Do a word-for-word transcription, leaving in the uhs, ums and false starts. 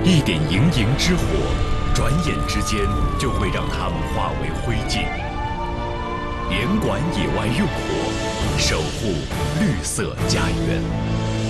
一点盈盈之火，转眼之间就会让它们化为灰烬。联管野外用火，守护绿色家园。